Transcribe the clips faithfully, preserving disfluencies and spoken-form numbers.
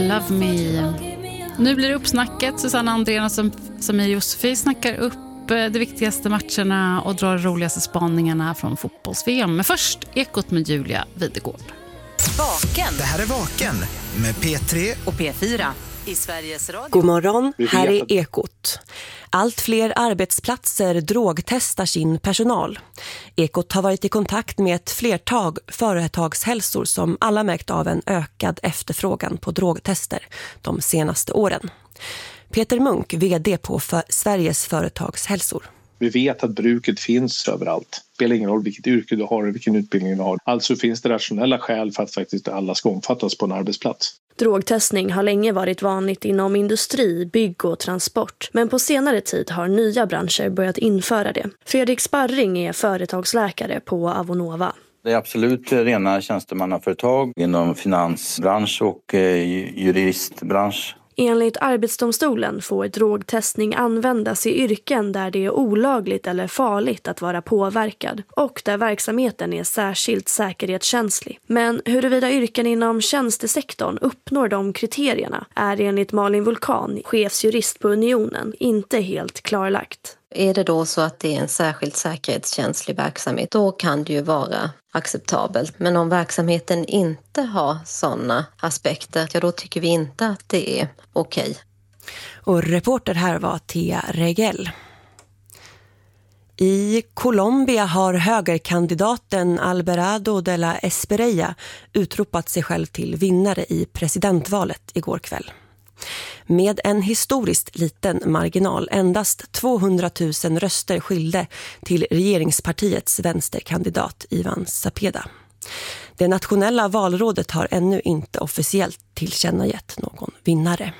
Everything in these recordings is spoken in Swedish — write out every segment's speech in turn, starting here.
Love me. Nu blir det uppsnacket. Susanna Andrén och Samir Josefy snackar upp de viktigaste matcherna och drar roligaste spaningarna från fotbolls-V M. Men först Ekot med Julia Videgård. Vaken. Det här är Vaken med P tre och P fyra i Sveriges Radio. God morgon, här är Ekot. Allt fler arbetsplatser drogtestar sin personal. Ekot har varit i kontakt med ett flertal företagshälsor som alla märkt av en ökad efterfrågan på drogtester de senaste åren. Peter Munk, vd på för Sveriges företagshälsor. Vi vet att bruket finns överallt. Det spelar ingen roll vilket yrke du har och vilken utbildning du har. Alltså finns det rationella skäl för att faktiskt alla ska omfattas på en arbetsplats. Drogtestning har länge varit vanligt inom industri, bygg och transport. Men på senare tid har nya branscher börjat införa det. Fredrik Sparring är företagsläkare på Avonova. Det är absolut rena tjänstemannaföretag inom finansbransch och juristbransch. Enligt Arbetsdomstolen får drogtestning användas i yrken där det är olagligt eller farligt att vara påverkad och där verksamheten är särskilt säkerhetskänslig. Men huruvida yrken inom tjänstesektorn uppnår de kriterierna är enligt Malin Vulkan, chefsjurist på Unionen, inte helt klarlagt. Är det då så att det är en särskilt säkerhetskänslig verksamhet, då kan det ju vara acceptabelt. Men om verksamheten inte har sådana aspekter, ja då tycker vi inte att det är okej. Och reporter här var Thea Regell. I Colombia har högerkandidaten Alvarado de la Espriella utropat sig själv till vinnare i presidentvalet igår kväll. Med en historiskt liten marginal, endast tvåhundratusen röster skilde till regeringspartiets vänsterkandidat Ivan Cepeda. Det nationella valrådet har ännu inte officiellt tillkännagett någon vinnare.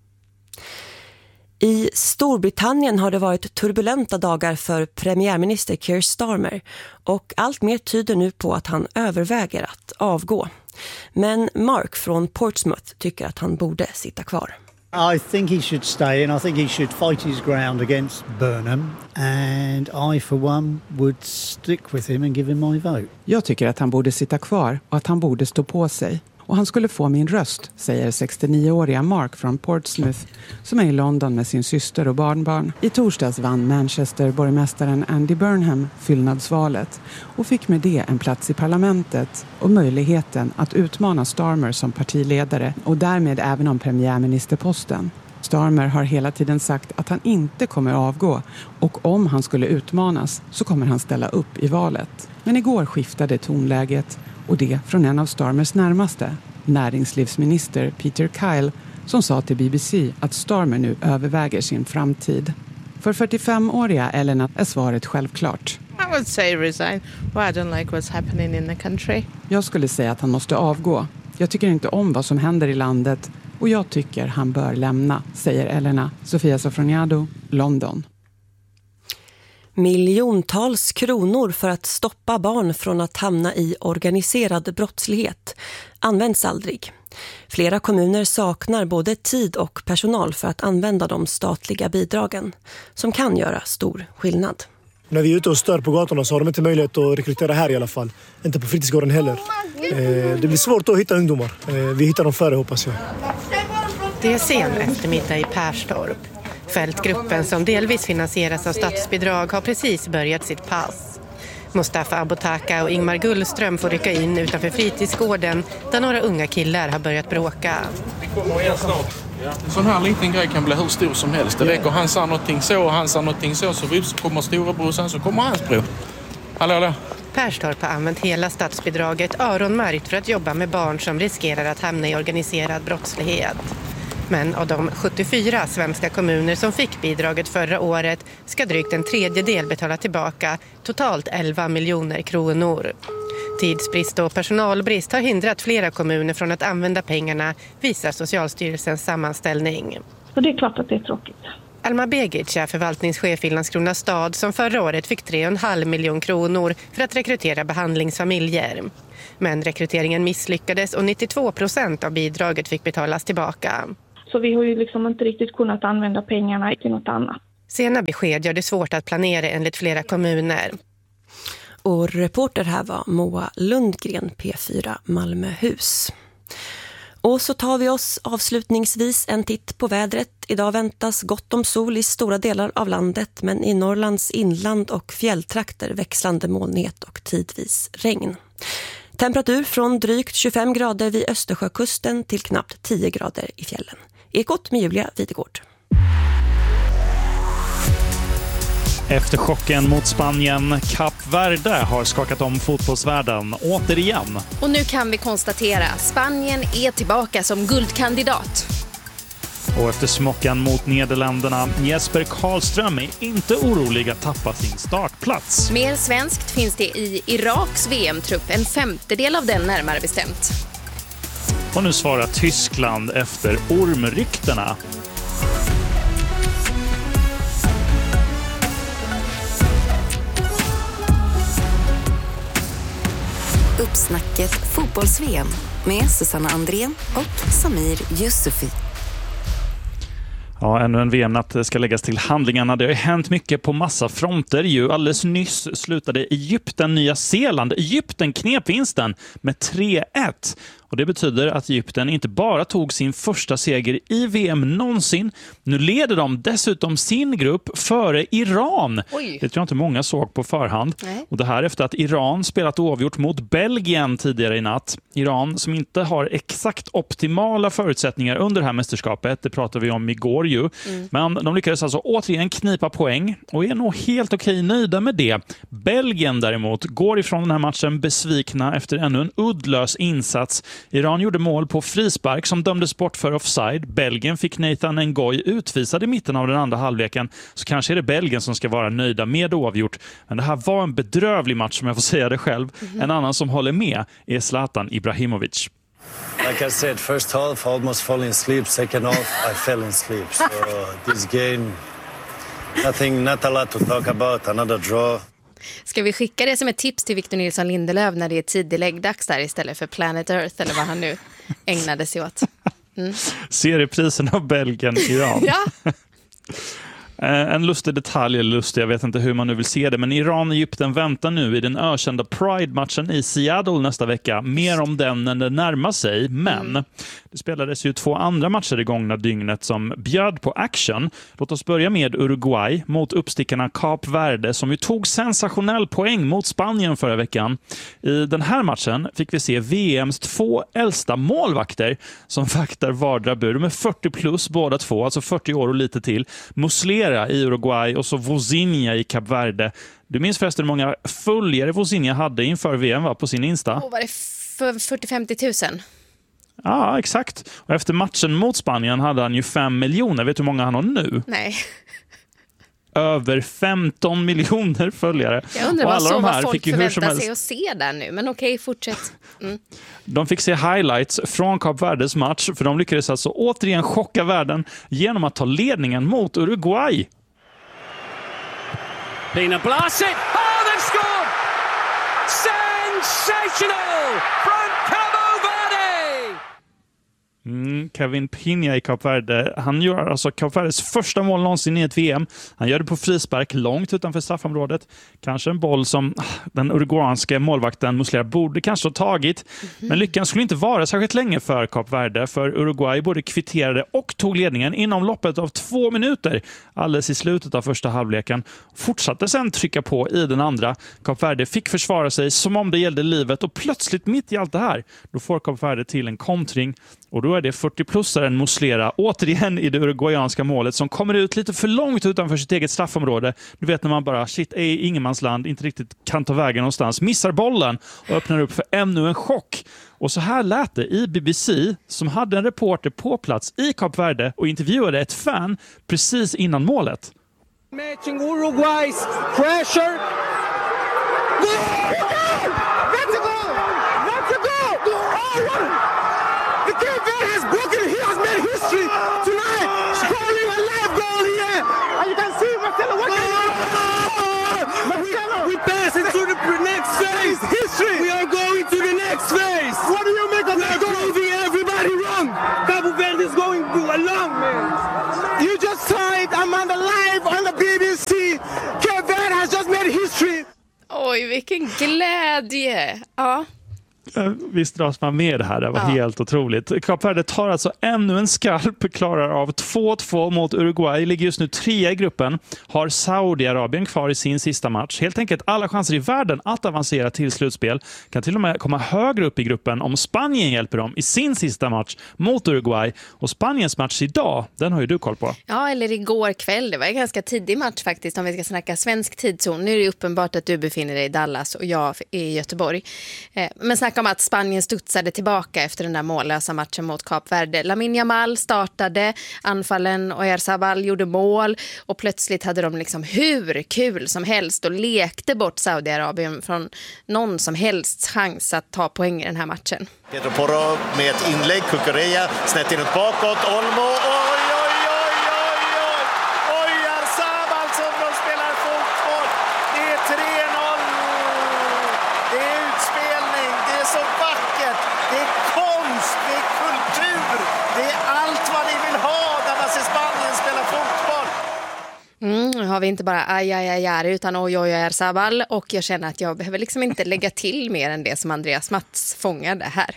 I Storbritannien har det varit turbulenta dagar för premiärminister Keir Starmer och allt mer tyder nu på att han överväger att avgå. Men Mark från Portsmouth tycker att han borde sitta kvar. I think he should stay and I think he should fight his ground against Burnham, and I for one would stick with him and give him my vote. Jag tycker att han borde sitta kvar och att han borde stå på sig. Och han skulle få min röst, säger sextionio-åriga Mark från Portsmouth som är i London med sin syster och barnbarn. I torsdags vann Manchester-borgmästaren Andy Burnham fyllnadsvalet och fick med det en plats i parlamentet och möjligheten att utmana Starmer som partiledare och därmed även om premiärministerposten. Starmer har hela tiden sagt att han inte kommer avgå och om han skulle utmanas så kommer han ställa upp i valet. Men igår skiftade tonläget och det från en av Starmers närmaste, näringslivsminister Peter Kyle, som sa till B B C att Starmer nu överväger sin framtid. För fyrtiofemåriga Elena är svaret självklart. I would say resign. Well, I don't like what's happening in the country. Jag skulle säga att han måste avgå. Jag tycker inte om vad som händer i landet och jag tycker han bör lämna, säger Elena. Sofia Sofroniado, London. Miljontals kronor för att stoppa barn från att hamna i organiserad brottslighet används aldrig. Flera kommuner saknar både tid och personal för att använda de statliga bidragen, som kan göra stor skillnad. När vi är ute och stör på gatorna så har de inte möjlighet att rekrytera här i alla fall. Inte på fritidsgården heller. Det blir svårt att hitta ungdomar. Vi hittar dem före, hoppas jag. Det är sen eftermiddag i Perstorp. Fältgruppen som delvis finansieras av statsbidrag har precis börjat sitt pass. Mustafa Abotaka och Ingmar Gullström får rycka in utanför fritidsgården där några unga killar har börjat bråka. En sån här liten grej kan bli hur stor som helst. Det räcker han sa någonting så och han sa någonting så så vips kommer storebror sen så kommer hans bror. Hallå, hallå. Perstorp har använt hela statsbidraget öronmärkt för att jobba med barn som riskerar att hamna i organiserad brottslighet. Men av de sjuttiofyra svenska kommuner som fick bidraget förra året ska drygt en tredjedel betala tillbaka totalt elva miljoner kronor. Tidsbrist och personalbrist har hindrat flera kommuner från att använda pengarna, visar Socialstyrelsens sammanställning. Så det är klart att det är tråkigt. Alma Begic är förvaltningschef i Landskrona stad som förra året fick tre komma fem miljoner kronor för att rekrytera behandlingsfamiljer. Men rekryteringen misslyckades och nittiotvå procent av bidraget fick betalas tillbaka. Så vi har ju liksom inte riktigt kunnat använda pengarna till något annat. Sena besked gör det svårt att planera enligt flera kommuner. Och reporter här var Moa Lundgren, P fyra Malmöhus. Och så tar vi oss avslutningsvis en titt på vädret. Idag väntas gott om sol i stora delar av landet, men i Norrlands inland och fjälltrakter växlande molnighet och tidvis regn. Temperatur från drygt tjugofem grader vid Östersjökusten till knappt tio grader i fjällen. Ekot med Julia Videgård. Efter chocken mot Spanien, Kap Verde har skakat om fotbollsvärlden återigen. Och nu kan vi konstatera att Spanien är tillbaka som guldkandidat. Och efter smockan mot Nederländerna, Jesper Karlström är inte orolig att tappa sin startplats. Mer svenskt finns det i Iraks V M-trupp, en femtedel av den närmare bestämt. Och nu svarar Tyskland efter ormryktena. Uppsnacket fotbolls-V M med Susanna Andrén och Samir Yusufi. Ja, ännu en V M-natt ska läggas till handlingarna. Det har hänt mycket på massa fronter. Ju alldeles nyss slutade Egypten Nya Zeeland. Egypten knep vinsten med tre ett. Och det betyder att Egypten inte bara tog sin första seger i V M någonsin. Nu leder de dessutom sin grupp före Iran. Oj. Det tror jag inte många såg på förhand. Nej. Och det här efter att Iran spelat oavgjort mot Belgien tidigare i natt. Iran som inte har exakt optimala förutsättningar under det här mästerskapet. Det pratade vi om igår ju. Mm. Men de lyckades alltså återigen knipa poäng och är nog helt okej nöjda med det. Belgien däremot går ifrån den här matchen besvikna efter ännu en uddlös insats. Iran gjorde mål på frispark som dömdes bort för offside. Belgien fick Nathan Ngoy utvisad i mitten av den andra halvleken. Så kanske är det Belgien som ska vara nöjda med oavgjort. Men det här var en bedrövlig match, om jag får säga det själv. Mm-hmm. En annan som håller med är Zlatan Ibrahimovic. Like I said, first half almost falling asleep. Second half I fell asleep. So this game, nothing, not a lot to talk about. Another draw. Ska vi skicka det som ett tips till Victor Nilsson Lindelöf när det är tidigläggdags där istället för Planet Earth eller vad han nu ägnade sig åt? Mm. Serieprisen av Belgien-Iran. Ja. En lustig detalj, eller lustig, jag vet inte hur man nu vill se det, men Iran och Egypten väntar nu i den ökända Pride-matchen i Seattle nästa vecka. Mer om den när det närmar sig, men mm. det spelades ju två andra matcher i gångna dygnet som bjöd på action. Låt oss börja med Uruguay mot uppstickarna Kap Verde som ju tog sensationell poäng mot Spanien förra veckan. I den här matchen fick vi se V M:s två äldsta målvakter som vaktar vardera bur. De är fyrtio plus båda två, alltså fyrtio år och lite till. Muslera i Uruguay och så Vozinha i Kap Verde. Du minns förresten hur många följare Vozinha hade inför V M, va, på sin Insta? Oh, var det f- fyrtio till femtio tusen? Ja, exakt. Och efter matchen mot Spanien hade han ju fem miljoner. Vet du hur många han har nu? Nej. Över femton miljoner följare. Jag undrar och vad alla så de här vad folk fick ju hur som förväntar helst... sig att se där nu. Men okej, fortsätt. Mm. De fick se highlights från Kap Verdes match, för de lyckades alltså återigen chocka världen genom att ta ledningen mot Uruguay. Pina Blasic! Oh, they've scored! Sensational from Cabo Verde! Mm, Kevin Pina i Kap Verde. Han gör alltså Kap Verdes första mål någonsin i ett V M. Han gör det på frispark långt utanför straffområdet. Kanske en boll som den uruguanska målvakten Muslera borde kanske ha tagit. Mm-hmm. Men lyckan skulle inte vara särskilt länge för Kap Verde, för Uruguay både kvitterade och tog ledningen inom loppet av två minuter alldeles i slutet av första halvleken. Fortsatte sen trycka på i den andra. Kap Verde fick försvara sig som om det gällde livet, och plötsligt mitt i allt det här då får Kap Verde till en kontring. Och då är det fyrtio-plussaren Muslera återigen i det uruguayanska målet som kommer ut lite för långt utanför sitt eget straffområde. Du vet när man bara, shit, är ingenmansland, inte riktigt kan ta vägen någonstans. Missar bollen och öppnar upp för ännu en chock. Och så här lät det i B B C som hade en reporter på plats i Kap Verde och intervjuade ett fan precis innan målet. Matching Uruguays pressure. Goal! That's a goal! That's a goal! Oh, the Cape Verde has broken, he has made history tonight, scoring a live goal here. And you can see Marcelo, what can you Marcelo, we pass into the next phase. History. We are going to the next phase. What do you make of that goal? We're proving everybody wrong. Cabo Verde is going along, man. You just saw it, I'm on the live on the B B C. Cape Verde has just made history. Oj, vilken glädje. Ja. Visst dras man med det här, det var ja. helt otroligt. Kap Verde tar alltså ännu en skarp, klarar av två två mot Uruguay, ligger just nu trea i gruppen, har Saudiarabien kvar i sin sista match. Helt enkelt alla chanser i världen att avancera till slutspel, kan till och med komma högre upp i gruppen om Spanien hjälper dem i sin sista match mot Uruguay. Och Spaniens match idag, den har ju du koll på. Ja, eller igår kväll, det var en ganska tidig match faktiskt om vi ska snacka svensk tidszon. Nu är det uppenbart att du befinner dig i Dallas och jag är i Göteborg. Men snacka om att Spanien studsade tillbaka efter den där mållösa matchen mot Kap Verde. Lamine Yamal startade anfallen och Oyarzabal gjorde mål och plötsligt hade de liksom hur kul som helst och lekte bort Saudiarabien från någon som helst chans att ta poäng i den här matchen. Pedro Porro med ett inlägg, Cucurella snett inåt bakåt, Olmo, oj oj oj oj oj, Oyarzabal som de spelar fotboll, det är tre noll, det är utspelning, det är så vackert, det är konst, det är kultur, det är allt vad ni vill ha när man ser Spanien spela fotboll. Mm, nu har vi inte bara aj, aj, aj, aj utan oj, oj, Oyarzabal och jag känner att jag behöver liksom inte lägga till mer än det som Andreas Mats fångade här.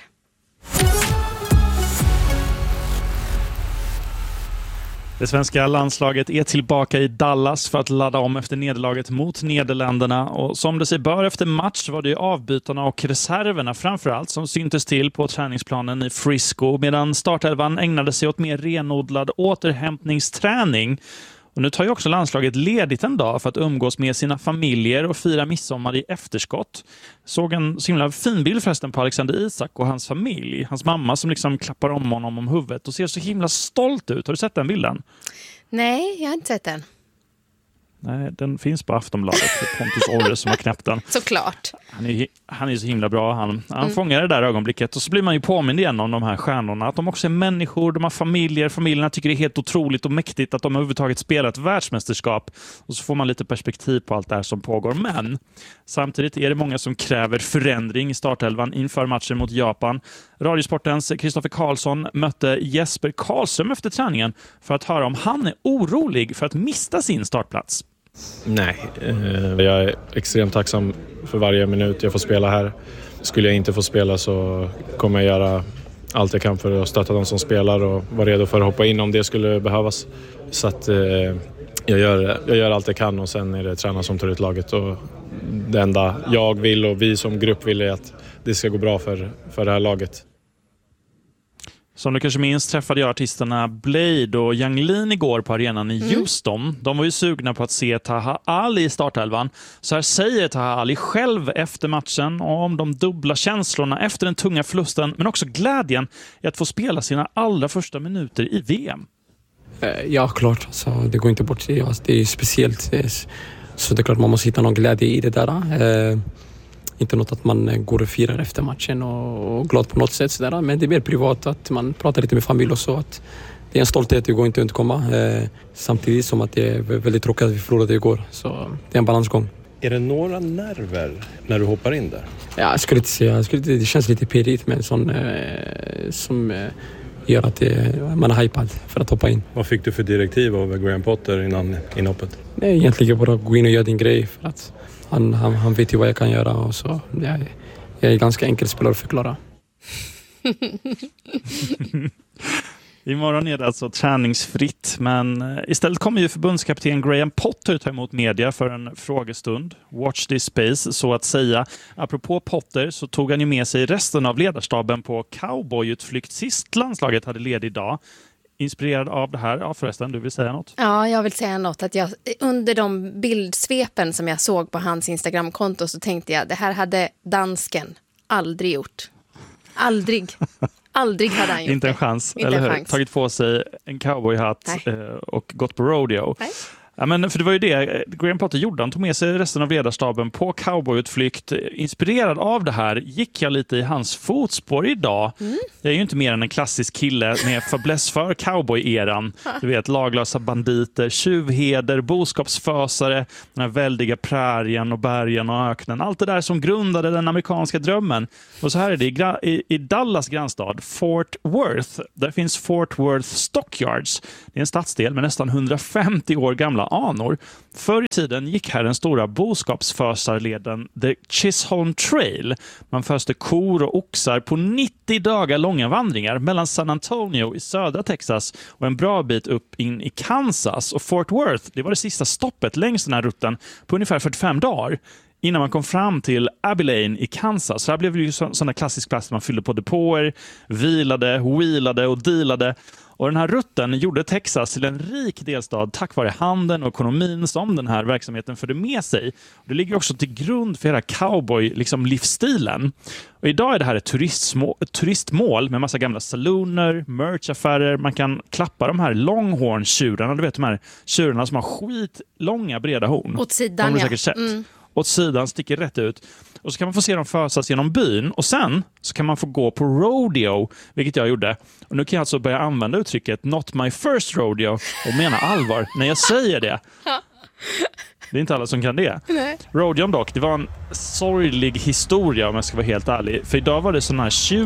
Det svenska landslaget är tillbaka i Dallas för att ladda om efter nederlaget mot Nederländerna. Och som det sig bör efter match var det ju avbytarna och reserverna framförallt som syntes till på träningsplanen i Frisco, medan startelvan ägnade sig åt mer renodlad återhämtningsträning. Och nu tar ju också landslaget ledigt en dag för att umgås med sina familjer och fira midsommar i efterskott. Såg en så himla fin bild förresten på Alexander Isak och hans familj. Hans mamma som liksom klappar om honom om huvudet och ser så himla stolt ut. Har du sett den bilden? Nej, jag har inte sett den. Nej, den finns på Aftonbladet. Det är Pontus Orre som har knäppt den. Såklart. Han är, han är så himla bra. Han, han Mm. fångar det där ögonblicket. Och så blir man ju påmind igen om de här stjärnorna. Att de också är människor, de har familjer. Familjerna tycker det är helt otroligt och mäktigt att de överhuvudtaget spelar ett världsmästerskap. Och så får man lite perspektiv på allt det här som pågår. Men samtidigt är det många som kräver förändring i startelvan inför matchen mot Japan. Radiosportens Kristoffer Karlsson mötte Jesper Karlström efter träningen för att höra om han är orolig för att mista sin startplats. Nej, eh, jag är extremt tacksam för varje minut jag får spela här. Skulle jag inte få spela så kommer jag göra allt jag kan för att stötta de som spelar och vara redo för att hoppa in om det skulle behövas. Så att eh, jag, gör, jag gör allt jag kan och sen är det tränaren som tar ut laget. Och det enda jag vill och vi som grupp vill är att det ska gå bra för, för det här laget. Som du kanske minns träffade jag artisterna Blade och Yang Lean igår på arenan i Mm. Houston. De var ju sugna på att se Taha Ali i startelvan. Så här säger Taha Ali själv efter matchen om de dubbla känslorna efter den tunga förlusten, men också glädjen i att få spela sina allra första minuter i V M. Ja, klart. Alltså, det går inte bort. Alltså, det är speciellt. Så det är klart man måste hitta någon glädje i det där. Eh, inte något att man går och firar efter matchen och, och glad på något sätt. Så där. Men det är mer privat att man pratar lite med familj och så. Att det är en stolthet, det går inte att undkomma. Eh, samtidigt som att det är väldigt tråkigt att vi förlorade igår. Så det är en balansgång. Är det några nerver när du hoppar in där? Ja, jag skulle inte säga. Jag skulle inte, det känns lite pirrigt men sån, eh, som eh, gör att det, man är hypad för att hoppa in. Vad fick du för direktiv av Graham Potter innan inhoppet? Det är egentligen bara att gå in och göra din grej för att han, han, han vet ju vad jag kan göra och så. Jag, jag är ganska enkel spelare att förklara. Imorgon är det alltså träningsfritt, men istället kommer ju förbundskapten Graham Potter ta emot media för en frågestund. Watch this space, så att säga. Apropå Potter så tog han ju med sig resten av ledarstaben på cowboyutflykt sist landslaget hade ledig dag. Inspirerad av det här, ja förresten, du vill säga något? Ja, jag vill säga något. Att jag, under de bildsvepen som jag såg på hans Instagramkonto så tänkte jag, det här hade dansken aldrig gjort. Aldrig. Aldrig hade han gjort Inte en det. chans, Inte eller en hur? chans. Tagit på sig en cowboyhatt eh, och gått på rodeo. Nej. Ja, men för det var ju det Graham Potter gjorde. Han tog med sig resten av ledarstaben på cowboyutflykt. Inspirerad av det här gick jag lite i hans fotspår idag. Mm. Jag är ju inte mer än en klassisk kille med fäbless för cowboy-eran. Du vet, laglösa banditer, tjuvheder, boskapsfösare, den här väldiga prärien och bergen och öknen. Allt det där som grundade den amerikanska drömmen. Och så här är det i, gra- i, i Dallas grannstad, Fort Worth. Där finns Fort Worth Stockyards. Det är en stadsdel med nästan hundrafemtio år gamla gamla anor. Förr i tiden gick här den stora boskapsfösarleden The Chisholm Trail. Man föste kor och oxar på nittio dagar långa vandringar mellan San Antonio i södra Texas och en bra bit upp in i Kansas. Och Fort Worth, det var det sista stoppet längs den här rutten på ungefär fyrtiofem dagar. Innan man kom fram till Abilene i Kansas. Så här blev det ju så, sådana klassisk plats man fyllde på depåer, vilade, wheelade och dealade. Och den här rutten gjorde Texas till en rik delstat tack vare handeln och ekonomin som den här verksamheten förde med sig. Och det ligger också till grund för hela cowboy-livsstilen. Och idag är det här ett turistmål, ett turistmål med massa gamla saloner, merchaffärer. Man kan klappa de här longhorn-tjurarna. Du vet de här tjurarna som har skitlånga breda horn. Åt sidan, de har ja. säkert sett. Mm. Åt sidan, sticker rätt ut. Och så kan man få se dem fösas genom byn. Och sen så kan man få gå på rodeo, vilket jag gjorde. Och nu kan jag alltså börja använda uttrycket not my first rodeo och mena allvar när jag säger det. Det är inte alla som kan det. Nej. Rodeon dock, det var en sorglig historia om jag ska vara helt ärlig. För idag var det sådana här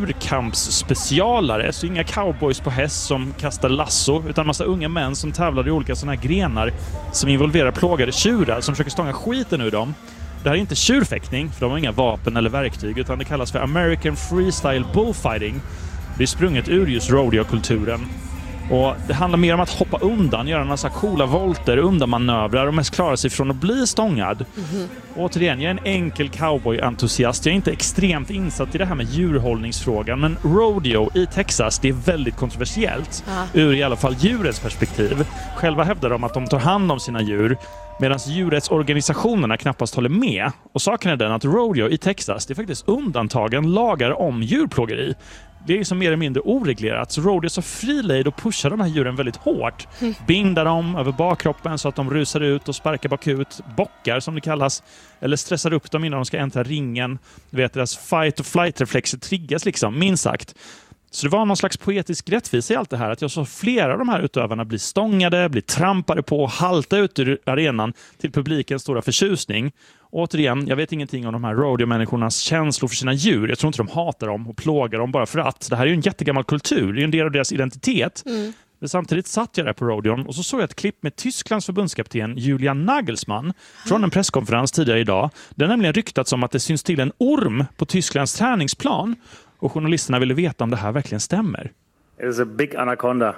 tjurkampsspecialare. Så inga cowboys på häst som kastar lasso, utan en massa unga män som tävlade i olika sådana här grenar som involverar plågade tjurar som försöker stånga skiten ur dem. Det här är inte tjurfäktning, för de har inga vapen eller verktyg, utan det kallas för American Freestyle Bullfighting. Det är sprunget ur just rodeo-kulturen. Och det handlar mer om att hoppa undan, göra några så coola volter, undanmanövrar och mest klara sig från att bli stångad. Mm-hmm. Återigen, jag är en enkel cowboy-entusiast. Jag är inte extremt insatt i det här med djurhållningsfrågan, men rodeo i Texas, det är väldigt kontroversiellt. Ah. Ur i alla fall djurets perspektiv. Själva hävdar de att de tar hand om sina djur, medan djurrättsorganisationerna knappast håller med. Och saken är den att rodeo i Texas, det är faktiskt undantagen lagar om djurplågeri. Det är som mer eller mindre oreglerat. Så rodeo så frilejd och pushar de här djuren väldigt hårt. Mm. Bindar dem över bakkroppen så att de rusar ut och sparkar bakut. Bockar som det kallas. Eller stressar upp dem innan de ska äntra ringen. Du vet, deras fight och flight-reflexer triggas liksom, minst sagt. Så det var någon slags poetisk rättvisa i allt det här. Att jag så flera av de här utövarna blir stångade, blir trampade på och halta ut ur arenan till publikens stora förtjusning. Återigen, jag vet ingenting om de här rodeo-människornas känslor för sina djur. Jag tror inte de hatar dem och plågar dem bara för att. Det här är ju en jättegammal kultur. Det är en del av deras identitet. Mm. Men samtidigt satt jag där på rodeon och så såg jag ett klipp med Tysklands förbundskapten Julian Nagelsmann mm. från en presskonferens tidigare idag. Det är nämligen ryktats om att det syns till en orm på Tysklands träningsplan. Och journalisterna ville veta om det här verkligen stämmer. It was a big anaconda.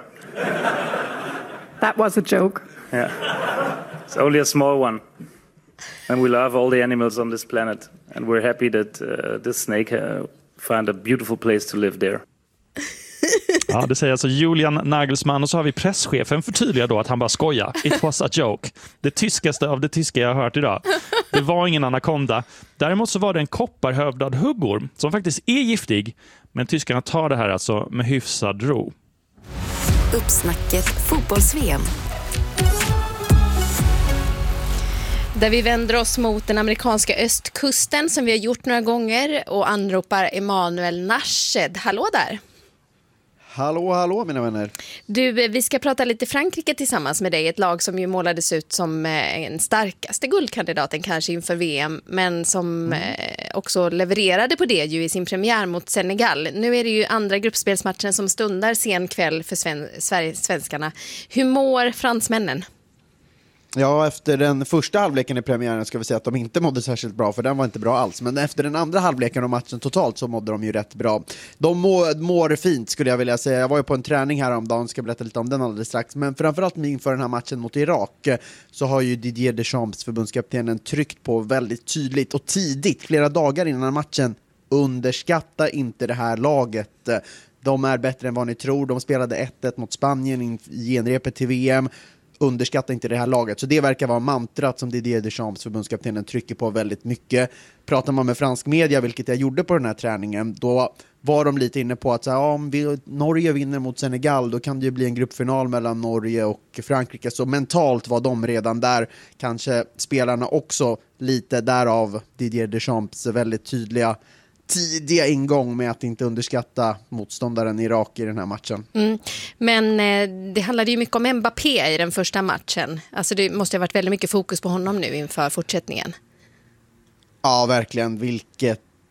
That was a joke. Yeah. It's only a small one. And we love all the animals on this planet. And we're happy that uh, this snake uh, found a beautiful place to live there. Ja, det säger alltså Julian Nagelsmann. Och så har vi presschefen förtydligar då att han bara skojar. It was a joke. Det tyskaste av det tyska jag har hört idag. Det var ingen anakonda. Däremot så var det en kopparhövdad huggorm som faktiskt är giftig. Men tyskarna tar det här alltså med hyfsad ro. Uppsnacket fotbolls-V M. Där vi vänder oss mot den amerikanska östkusten som vi har gjort några gånger och anropar Emanuel Narshed. Hallå där! Hallå, hallå mina vänner. Du, vi ska prata lite Frankrike tillsammans med dig. Ett lag som ju målades ut som den starkaste guldkandidaten kanske inför V M. Men som mm. också levererade på det ju i sin premiär mot Senegal. Nu är det ju andra gruppspelsmatchen som stundar sen kväll för sven- svenskarna. Hur mår fransmännen? Ja, efter den första halvleken i premiären ska vi säga att de inte mådde särskilt bra, för den var inte bra alls. Men efter den andra halvleken och matchen totalt så mådde de ju rätt bra. De mår, mår fint skulle jag vilja säga. Jag var ju på en träning här om dagen, ska berätta lite om den alldeles strax. Men framförallt inför den här matchen mot Irak så har ju Didier Deschamps, förbundskaptenen, tryckt på väldigt tydligt och tidigt, flera dagar innan matchen: underskatta inte det här laget. De är bättre än vad ni tror. De spelade ett ett mot Spanien i genrepet till V M. Underskatta inte det här laget. Så det verkar vara mantrat som Didier Deschamps, förbundskaptenen, trycker på väldigt mycket. Pratar man med fransk media, vilket jag gjorde på den här träningen, då var de lite inne på att så här, ja, om vi, Norge vinner mot Senegal, då kan det ju bli en gruppfinal mellan Norge och Frankrike. Så mentalt var de redan där. Kanske spelarna också lite därav Didier Deschamps väldigt tydliga tidiga ingång med att inte underskatta motståndaren Irak i den här matchen. Mm. Men eh, det handlade ju mycket om Mbappé i den första matchen. Alltså det måste ha varit väldigt mycket fokus på honom nu inför fortsättningen. Ja, verkligen. Vilket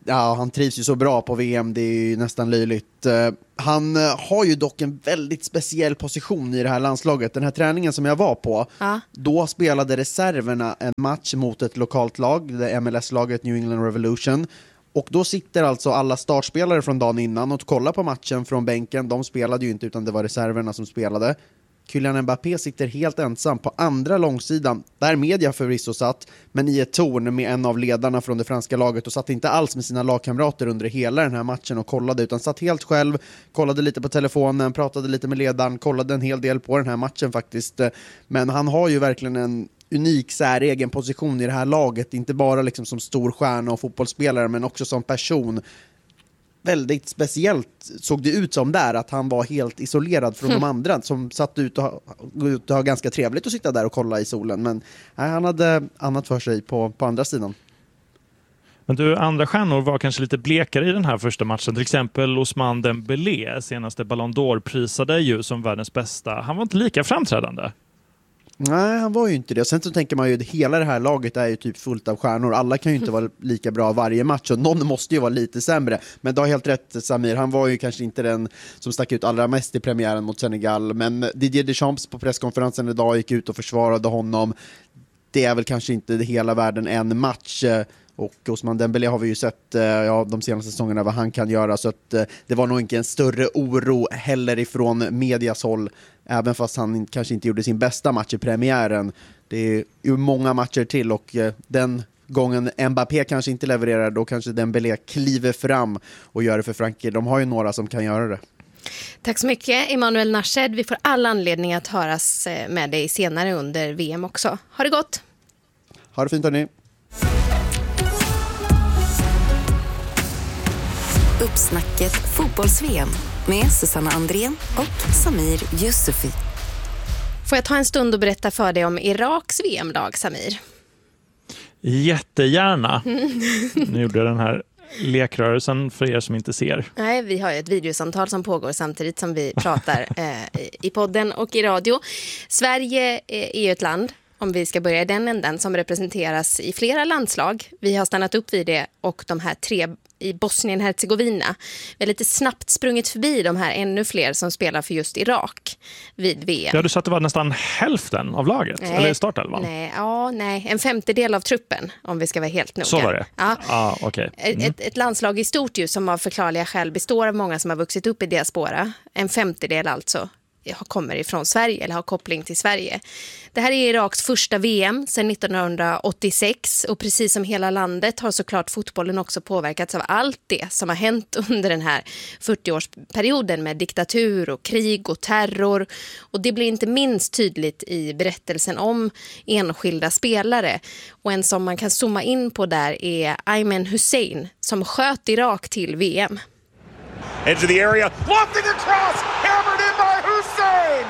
ja, han trivs ju så bra på V M, det är ju nästan löjligt. Uh, han uh, har ju dock en väldigt speciell position i det här landslaget. Den här träningen som jag var på, ja. Då spelade reserverna en match mot ett lokalt lag, det M L S-laget New England Revolution. Och då sitter alltså alla startspelare från dagen innan och kollar på matchen från bänken. De spelade ju inte, utan det var reserverna som spelade. Kylian Mbappé sitter helt ensam på andra långsidan, där media förvisso satt, men i ett torn med en av ledarna från det franska laget, och satt inte alls med sina lagkamrater under hela den här matchen och kollade, utan satt helt själv, kollade lite på telefonen, pratade lite med ledaren, kollade en hel del på den här matchen faktiskt. Men han har ju verkligen en unik säregen position i det här laget, inte bara liksom som stor stjärna och fotbollsspelare, men också som person. Väldigt speciellt såg det ut som där, att han var helt isolerad från mm. de andra som satt ut och ha, ut och ha ganska trevligt att sitta där och kolla i solen. Men nej, han hade annat för sig på, på andra sidan. Men du, andra stjärnor var kanske lite blekare i den här första matchen. Till exempel Ousmane Dembélé, senaste Ballon d'Or, prisade ju som världens bästa. Han var inte lika framträdande. Nej, han var ju inte det. Sen så tänker man ju att hela det här laget är ju typ fullt av stjärnor. Alla kan ju inte vara lika bra varje match, och någon måste ju vara lite sämre. Men du har helt rätt, Samir. Han var ju kanske inte den som stack ut allra mest i premiären mot Senegal. Men Didier Deschamps på presskonferensen idag gick ut och försvarade honom. Det är väl kanske inte hela världen en match. Och Ousmane Dembélé har vi ju sett ja, de senaste säsongerna vad han kan göra. Så att, det var nog inte en större oro heller ifrån medias håll. Även fast han kanske inte gjorde sin bästa match i premiären. Det är ju många matcher till, och den gången Mbappé kanske inte levererar, då kanske Dembélé kliver fram och gör det för Frankrike. De har ju några som kan göra det. Tack så mycket, Emanuel Nashed. Vi får all anledning att höras med dig senare under V M också. Ha det gott! Ha det fint, hörni! Uppsnacket fotbolls-V M med Susanna Andrén och Samir Yusufi. Får jag ta en stund och berätta för dig om Iraks V M-lag, Samir? Jättegärna. Mm. Nu gjorde jag den här lekrörelsen för er som inte ser. Nej, vi har ju ett videosamtal som pågår samtidigt som vi pratar eh, i podden och i radio. Sverige är ju ett land, om vi ska börja i den änden, som representeras i flera landslag. Vi har stannat upp vid det, och de här tre i Bosnien-Hercegovina. Vi har lite snabbt sprungit förbi de här ännu fler som spelar för just Irak vid V M. Ja, du sa att det var nästan hälften av laget, nej, eller startelvan? Nej, ja, nej, en femtedel av truppen, om vi ska vara helt noga. Så var det? Ja. Ah, okay. mm. ett, ett landslag i stort ju, som av förklarliga skäl består av många som har vuxit upp i diaspora. En femtedel alltså kommer ifrån Sverige eller har koppling till Sverige. Det här är Iraks första V M sedan nittonhundraåttiosex, och precis som hela landet har såklart fotbollen också påverkats av allt det som har hänt under den här fyrtioårsperioden med diktatur och krig och terror, och det blir inte minst tydligt i berättelsen om enskilda spelare, och en som man kan zooma in på där är Ayman Hussein som sköt Irak till V M. Edge of the area, lofting across, hammered in by Hussein!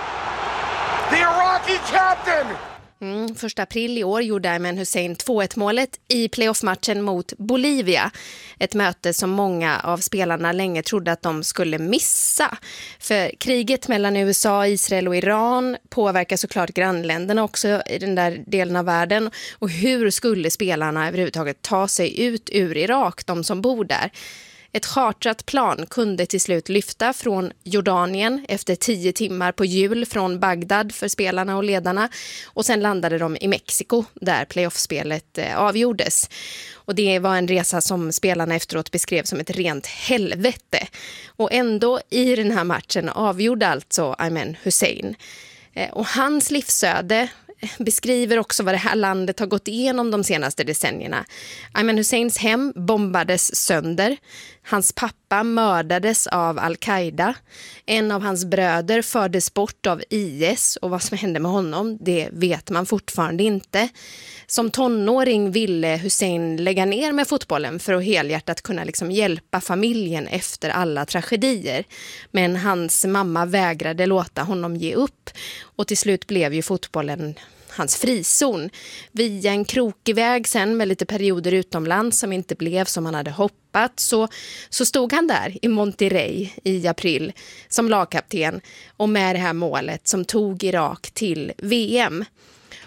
The Iraqi captain! Mm, första april i år gjorde Ayman Hussein två ett målet i playoffmatchen mot Bolivia. Ett möte som många av spelarna länge trodde att de skulle missa. För kriget mellan U S A, Israel och Iran påverkar såklart grannländerna också i den där delen av världen. Och hur skulle spelarna överhuvudtaget ta sig ut ur Irak, de som bor där? Ett chartrat plan kunde till slut lyfta från Jordanien efter tio timmar på hjul från Bagdad för spelarna och ledarna. Och sen landade de i Mexiko där playoffspelet avgjordes. Och det var en resa som spelarna efteråt beskrev som ett rent helvete. Och ändå i den här matchen avgjorde alltså Ayman Hussein. Och hans livsöde beskriver också vad det här landet har gått igenom de senaste decennierna. Ayman Husseins hem bombades sönder. Hans pappa mördades av Al-Qaida. En av hans bröder fördes bort av I S, och vad som hände med honom, det vet man fortfarande inte. Som tonåring ville Hussein lägga ner med fotbollen för att helhjärtat kunna liksom hjälpa familjen efter alla tragedier. Men hans mamma vägrade låta honom ge upp, och till slut blev ju fotbollen hans frizon. Via en krokig väg sen med lite perioder utomlands som inte blev som han hade hoppats, så, så stod han där i Monterrey i april som lagkapten och med det här målet som tog Irak till V M.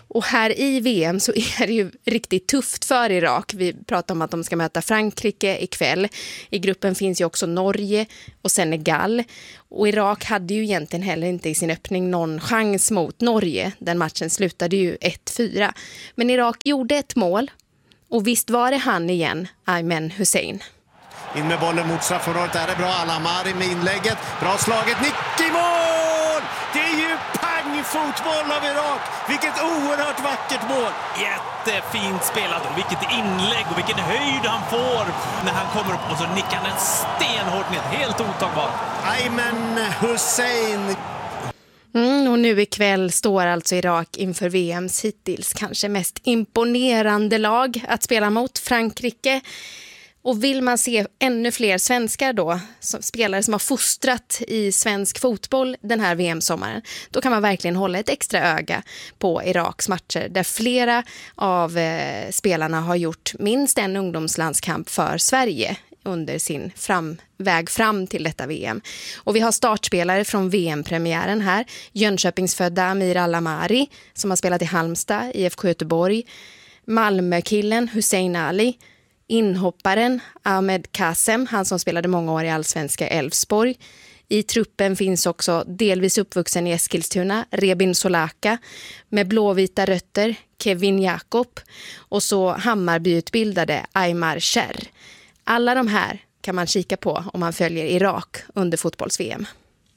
Och här i V M så är det ju riktigt tufft för Irak. Vi pratar om att de ska möta Frankrike ikväll. I gruppen finns ju också Norge och Senegal. Och Irak hade ju egentligen heller inte i sin öppning någon chans mot Norge. Den matchen slutade ju ett fyra. Men Irak gjorde ett mål. Och visst var det han igen, Ayman Hussein. In med bollen mot straffområdet. Är det bra? Al-Amari med inlägget. Bra slaget. Nick i mål! Det är ju pangfotboll av Irak. Vilket oerhört vackert mål. Jättefint spelat. Och vilket inlägg och vilken höjd han får när han kommer upp. Och så nickar han stenhårt ner. Helt otagbart. Ayman Hussein. Mm, och nu ikväll står alltså Irak inför V M:s hittills kanske mest imponerande lag att spela mot, Frankrike. Och vill man se ännu fler svenskar då, som spelare som har fostrat i svensk fotboll den här V M-sommaren, då kan man verkligen hålla ett extra öga på Iraks matcher där flera av eh, spelarna har gjort minst en ungdomslandskamp för Sverige under sin fram, väg fram till detta V M. Och vi har startspelare från V M-premiären här. Jönköpingsfödda Amir Al-Amari som har spelat i Halmstad, I F K Göteborg. Malmökillen Hussein Ali. Inhopparen Ahmed Kasem, han som spelade många år i allsvenska Elfsborg. I truppen finns också delvis uppvuxen i Eskilstuna Rebin Solaka med blåvita rötter Kevin Jakob och så Hammarbyutbildade Aymar Cher. Alla de här kan man kika på om man följer Irak under fotbolls-V M.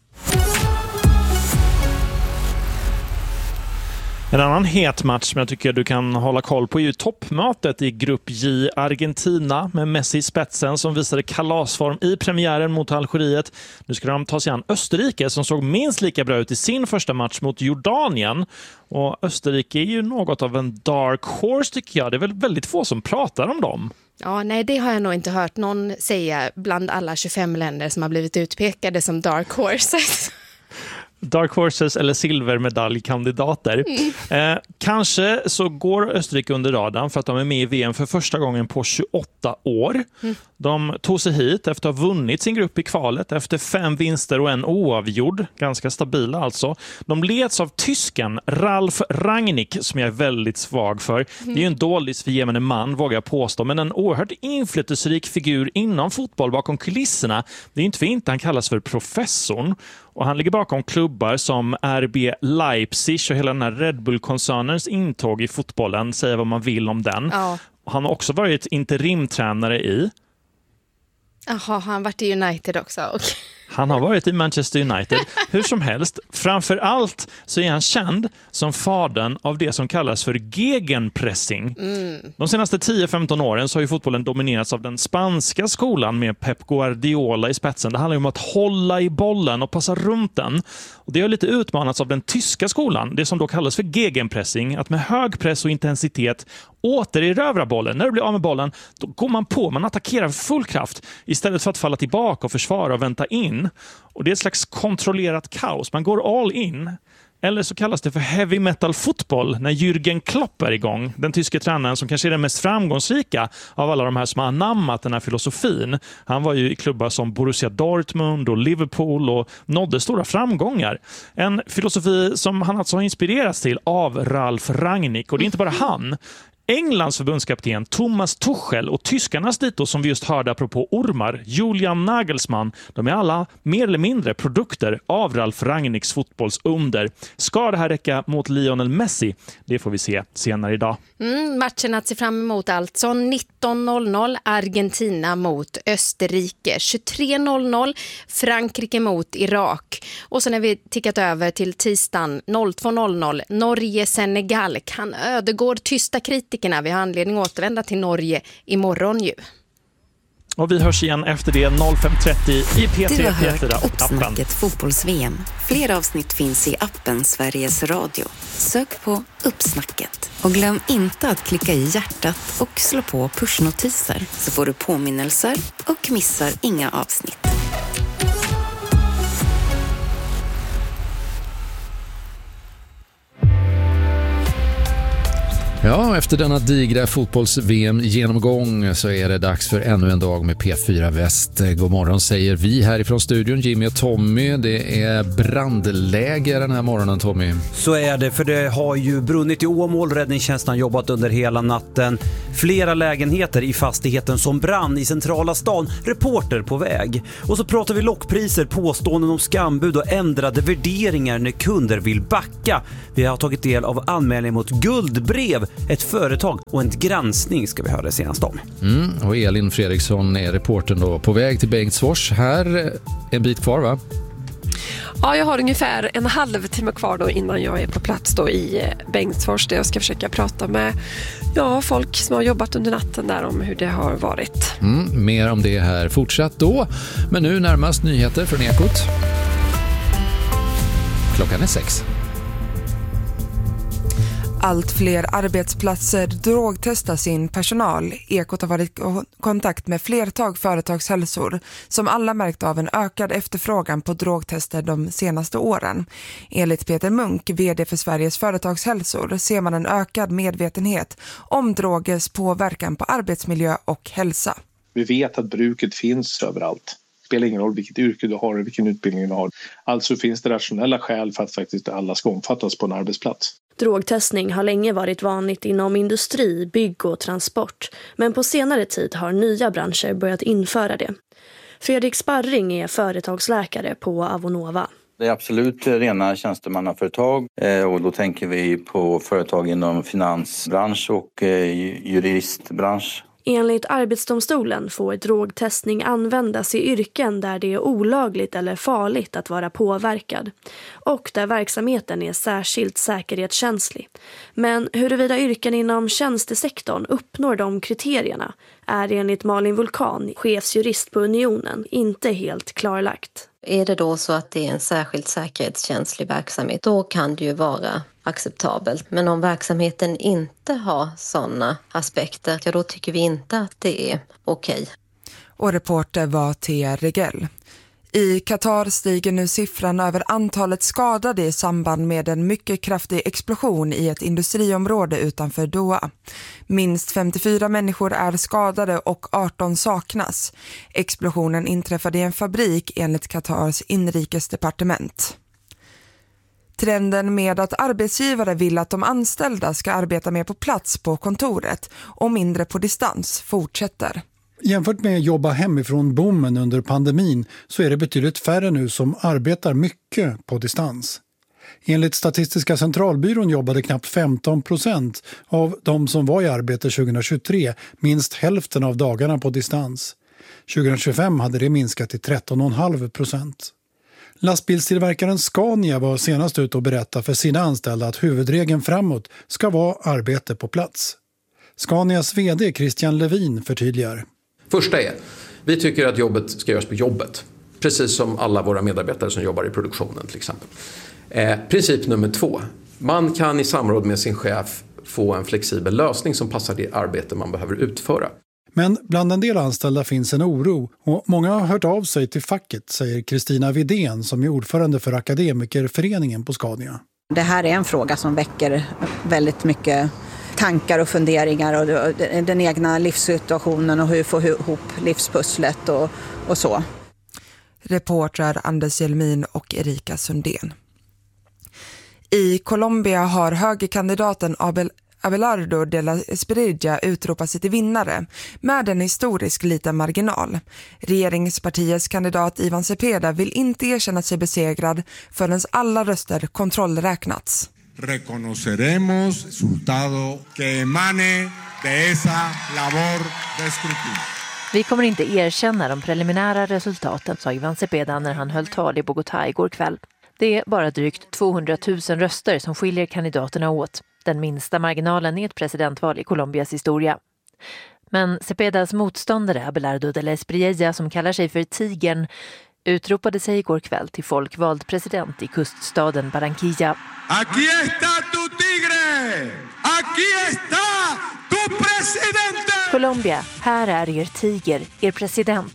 En annan het match som jag tycker du kan hålla koll på är ju toppmötet i grupp J, Argentina med Messi i spetsen som visade kalasform i premiären mot Algeriet. Nu ska de ta sig an Österrike som såg minst lika bra ut i sin första match mot Jordanien. Och Österrike är ju något av en dark horse tycker jag. Det är väl väldigt få som pratar om dem. Ja, nej, det har jag nog inte hört någon säga bland alla tjugofem länder som har blivit utpekade som dark horses. Dark Horses eller silvermedaljkandidater. Mm. Eh, kanske så går Österrike under radarn för att de är med i V M för första gången på tjugoåtta år. Mm. De tog sig hit efter att ha vunnit sin grupp i kvalet efter fem vinster och en oavgjord. Ganska stabila alltså. De leds av tysken Ralf Rangnick som jag är väldigt svag för. Mm. Det är ju en dålig för gemene man vågar jag påstå, men en oerhört inflytelserik figur inom fotboll bakom kulisserna. Det är inte för inte han kallas för professorn. Och han ligger bakom klubbar som R B Leipzig och hela den här Red Bull-koncernens intåg i fotbollen. Säger vad man vill om den. Ja. Han har också varit interimtränare i... Jaha, har han varit i United också? Okay. Han har varit i Manchester United. Hur som helst, framför allt så är han känd som fadern av det som kallas för gegenpressing. Mm. De senaste tio femton åren så har ju fotbollen dominerats av den spanska skolan med Pep Guardiola i spetsen. Det handlar ju om att hålla i bollen och passa runt den. Och det har lite utmanats av den tyska skolan, det som då kallas för gegenpressing. Att med hög press och intensitet återerövra bollen. När du blir av med bollen, då går man på, man attackerar full kraft istället för att falla tillbaka och försvara och vänta in. Och det är ett slags kontrollerat kaos. Man går all in. Eller så kallas det för heavy metal fotboll när Jürgen Klopp är igång. Den tyska tränaren som kanske är den mest framgångsrika av alla de här som har anammat den här filosofin. Han var ju i klubbar som Borussia Dortmund och Liverpool och nådde stora framgångar. En filosofi som han alltså har inspirerats till av Ralf Rangnick. Och det är inte bara han. Englands förbundskapten Thomas Tuchel och tyskarnas dito som vi just hörde apropå ormar, Julian Nagelsmann, de är alla mer eller mindre produkter av Ralf Rangnicks fotbollsunder. Ska det här räcka mot Lionel Messi? Det får vi se senare idag. Mm, matchen att se fram emot alltså nitton noll noll Argentina mot Österrike, tjugotre noll noll Frankrike mot Irak och sen har vi tickat över till tisdagen två noll noll Norge-Senegal. Kan Ödegård tysta kritikerna? Vi har anledning att återvända till Norge imorgon ju. Och vi hörs igen efter det fem trettio i P tre, P fyra och appen. Uppsnacket fotbolls-V M. Fler avsnitt finns i appen Sveriges Radio. Sök på Uppsnacket. Och glöm inte att klicka i hjärtat och slå på pushnotiser så får du påminnelser och missar inga avsnitt. Ja, efter denna digra fotbolls-V M-genomgång så är det dags för ännu en dag med P fyra Väst. God morgon säger vi härifrån studion, Jimmy och Tommy. Det är brandläge den här morgonen, Tommy. Så är det, för det har ju brunnit i Åmål. Räddningstjänsten har jobbat under hela natten. Flera lägenheter i fastigheten som brann i centrala stan. Reporter på väg. Och så pratar vi lockpriser, påståenden om skambud och ändrade värderingar när kunder vill backa. Vi har tagit del av anmälningar mot Guldbrev, ett företag och en granskning ska vi höra senast om. Mm, och Elin Fredriksson är reportern då på väg till Bengtsfors. Här en bit kvar, va? Ja, jag har ungefär en halvtimme kvar då innan jag är på plats då i Bengtsfors där jag ska försöka prata med ja, folk som har jobbat under natten där om hur det har varit. Mm, mer om det här fortsatt då. Men nu närmast nyheter från Ekot. Klockan är sex. Allt fler arbetsplatser drogtestar sin personal. Ekot har varit i kontakt med flertal företagshälsor som alla märkt av en ökad efterfrågan på drogtester de senaste åren. Enligt Peter Munk, vd för Sveriges företagshälsor, ser man en ökad medvetenhet om drogers påverkan på arbetsmiljö och hälsa. Vi vet att bruket finns överallt. Det spelar ingen roll vilket yrke du har och vilken utbildning du har. Alltså finns det rationella skäl för att faktiskt alla ska omfattas på en arbetsplats. Drogtestning har länge varit vanligt inom industri, bygg och transport, men på senare tid har nya branscher börjat införa det. Fredrik Sparring är företagsläkare på Avonova. Det är absolut rena tjänstemannaföretag och då tänker vi på företag inom finansbransch och juristbransch. Enligt Arbetsdomstolen får drogtestning användas i yrken där det är olagligt eller farligt att vara påverkad och där verksamheten är särskilt säkerhetskänslig. Men huruvida yrken inom tjänstesektorn uppnår de kriterierna är enligt Malin Vulkan, chefsjurist på Unionen, inte helt klarlagt. Är det då så att det är en särskilt säkerhetskänslig verksamhet, då kan det ju vara acceptabelt. Men om verksamheten inte har sådana aspekter, ja då tycker vi inte att det är okej. Och reporter var Thea Regell. I Qatar stiger nu siffran över antalet skadade i samband med en mycket kraftig explosion i ett industriområde utanför Doha. Minst femtiofyra människor är skadade och arton saknas. Explosionen inträffade i en fabrik enligt Qatars inrikesdepartement. Trenden med att arbetsgivare vill att de anställda ska arbeta mer på plats på kontoret och mindre på distans fortsätter. Jämfört med jobba hemifrån boomen under pandemin så är det betydligt färre nu som arbetar mycket på distans. Enligt Statistiska centralbyrån jobbade knappt femton procent av de som var i arbete tjugohundratjugotre minst hälften av dagarna på distans. tjugohundratjugofem hade det minskat till tretton komma fem procent. Lastbilstillverkaren Scania var senast ut och berätta för sina anställda att huvudregeln framåt ska vara arbete på plats. Scanias vd Christian Levin förtydligar. Första är, vi tycker att jobbet ska göras på jobbet. Precis som alla våra medarbetare som jobbar i produktionen till exempel. Eh, princip nummer två, man kan i samråd med sin chef få en flexibel lösning som passar det arbete man behöver utföra. Men bland en del anställda finns en oro och många har hört av sig till facket, säger Kristina Vidén som är ordförande för Akademikerföreningen på Scania. Det här är en fråga som väcker väldigt mycket tankar och funderingar och den egna livssituationen och hur få ihop livspusslet och, och så. Reportrar Anders Jelmin och Erika Sundén. I Colombia har högerkandidaten Abel Abelardo de la Espriella utropat sig till vinnare med en historisk liten marginal. Regeringspartiets kandidat Ivan Cepeda vill inte erkänna sig besegrad förrän alla röster kontrollräknats. Reconoceremos resultado que emane de esa labor de escrutinio. Vi kommer inte erkänna de preliminära resultaten, sa Ivan Cepeda när han höll tal i Bogotá igår kväll. Det är bara drygt tvåhundratusen röster som skiljer kandidaterna åt. Den minsta marginalen i ett presidentval i Colombias historia. Men Cepedas motståndare Abelardo de la Espriella, som kallar sig för Tigern, utropade sig igår kväll till folkvald president i kuststaden Barranquilla. Aquí está tu tigre! Aquí está tu presidente! Colombia, här är er tiger, er president.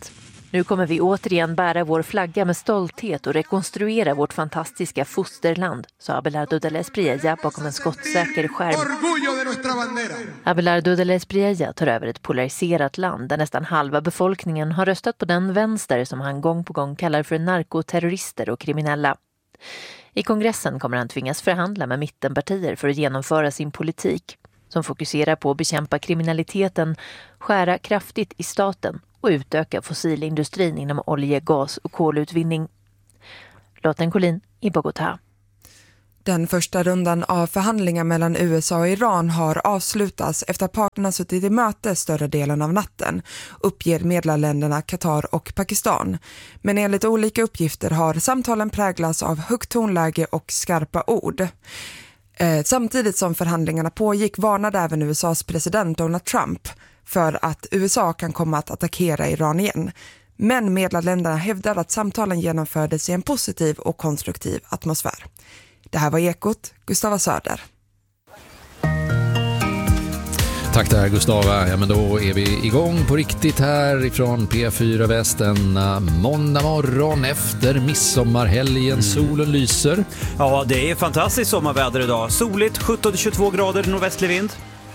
Nu kommer vi återigen bära vår flagga med stolthet och rekonstruera vårt fantastiska fosterland, sa Abelardo de la Espriella bakom en skottsäker skärm. Abelardo de la Espriella tar över ett polariserat land där nästan halva befolkningen har röstat på den vänster som han gång på gång kallar för narkoterrorister och kriminella. I kongressen kommer han tvingas förhandla med mittenpartier för att genomföra sin politik, som fokuserar på att bekämpa kriminaliteten, skära kraftigt i staten och utöka fossilindustrin inom olje-, gas- och kolutvinning. Lotten Collin i Bogotá. Den första rundan av förhandlingar mellan U S A och Iran har avslutats efter att parterna suttit i möte större delen av natten, uppger medlarländerna Qatar och Pakistan. Men enligt olika uppgifter har samtalen präglats av högt tonläge och skarpa ord. Eh, samtidigt som förhandlingarna pågick varnade även U S As president Donald Trump för att U S A kan komma att attackera Iran igen. Men medlarländerna hävdar att samtalen genomfördes i en positiv och konstruktiv atmosfär. Det här var Ekot, Gustava Söder. Tack där Gustava. Ja, men då är vi igång på riktigt här ifrån P fyra Väst en måndag morgon efter midsommarhelgen. Mm. Solen lyser. Ja, det är fantastiskt sommarväder idag. Soligt, sjutton till tjugotvå grader, nordvästlig vind.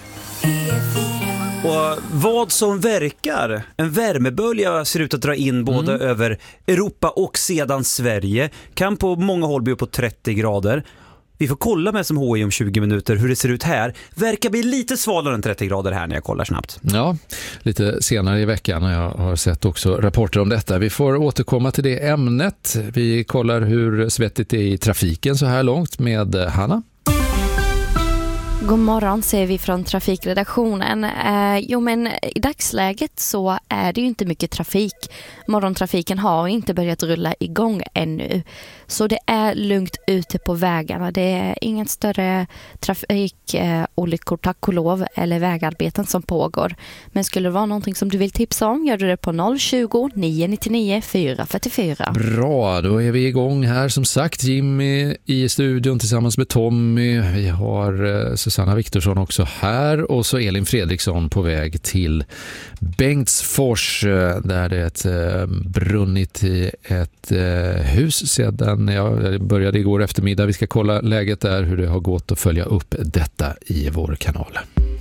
Och vad som verkar, en värmebölja ser ut att dra in både mm. över Europa och sedan Sverige. Kan på många håll bli på trettio grader. Vi får kolla med S M H I om tjugo minuter hur det ser ut här. Verkar bli lite svalare än trettio grader här när jag kollar snabbt. Ja, lite senare i veckan. Jag har sett också rapporter om detta. Vi får återkomma till det ämnet. Vi kollar hur svettigt det är i trafiken så här långt med Hanna. God morgon säger vi från trafikredaktionen. Eh, jo men i dagsläget så är det ju inte mycket trafik. Morgontrafiken har inte börjat rulla igång ännu. Så det är lugnt ute på vägarna. Det är inget större trafikolyckor, eh, tack och lov, eller vägarbeten som pågår. Men skulle det vara någonting som du vill tipsa om, gör du det på noll tjugo, nio nittionio, fyra fyrtiofyra. Bra, då är vi igång här. Som sagt, Jimmy i studion tillsammans med Tommy. Vi har eh, Susanna Viktorsson också här och så Elin Fredriksson på väg till Bengtsfors där det eh, brunnit i ett eh, hus sedan jag började igår eftermiddag. Vi ska kolla läget där, hur det har gått och följa upp detta i vår kanal.